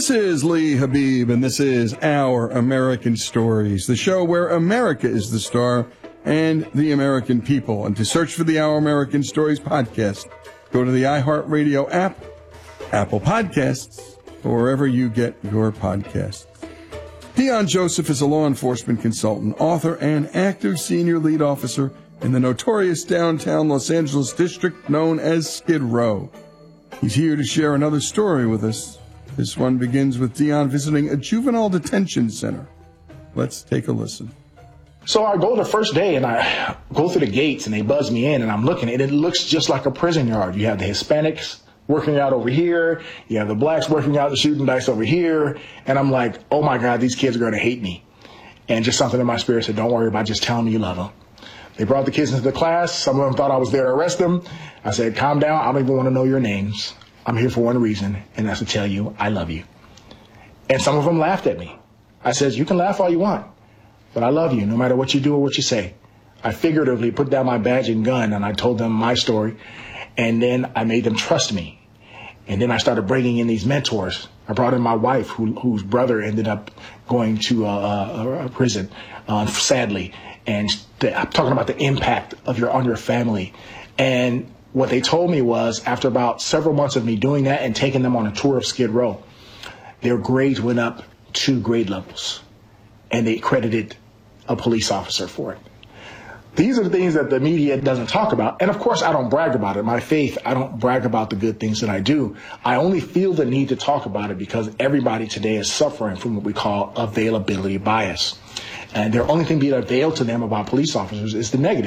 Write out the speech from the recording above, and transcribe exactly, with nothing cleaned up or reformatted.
This is Lee Habib, and this is Our American Stories, the show where America is the star and the American people. And to search for the Our American Stories podcast, go to the iHeartRadio app, Apple Podcasts, or wherever you get your podcasts. Dion Joseph is a law enforcement consultant, author, and active senior lead officer in the notorious downtown Los Angeles district known as Skid Row. He's here to share another story with us. This one begins with Dion visiting a juvenile detention center. Let's take a listen. So I go the first day and I go through the gates and they buzz me in and I'm looking and it looks just like a prison yard. You have the Hispanics working out over here. You have the blacks working out the shooting dice over here. And I'm like, oh my God, these kids are going to hate me. And just something in my spirit said, don't worry about it, just tell them you love them. They brought the kids into the class. Some of them thought I was there to arrest them. I said, calm down. I don't even want to know your names. I'm here for one reason, and that's to tell you I love you. And some of them laughed at me. I said, you can laugh all you want, but I love you no matter what you do or what you say. I figuratively put down my badge and gun, and I told them my story, and then I made them trust me. And then I started bringing in these mentors. I brought in my wife, who, whose brother ended up going to a, a prison, uh, sadly. And the, I'm talking about the impact of your on your family. And what they told me was, after about several months of me doing that and taking them on a tour of Skid Row, their grades went up two grade levels, and they credited a police officer for it. These are the things that the media doesn't talk about. And of course, I don't brag about it. My faith, I don't brag about the good things that I do. I only feel the need to talk about it because everybody today is suffering from what we call availability bias. And the only thing being availed to them about police officers is the negative.